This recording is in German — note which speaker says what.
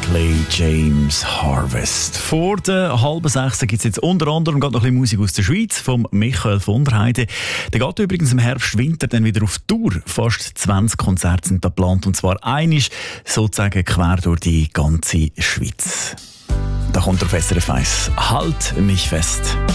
Speaker 1: Play James Harvest. Vor der halben 6 gibt es jetzt unter anderem gerade noch ein bisschen Musik aus der Schweiz vom Michael von der Heide. Der geht übrigens im Herbst, Winter dann wieder auf Tour. Fast 20 Konzerte sind da geplant und zwar einig sozusagen quer durch die ganze Schweiz. Da kommt der SRF 1. Halt mich fest.